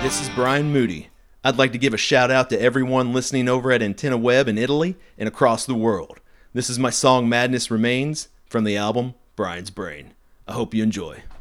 this is Brian Moody. I'd like to give a shout out to everyone listening over at Antenna Web in Italy and across the world. This is my song Madness Remains from the album Brian's Brain. I hope you enjoy.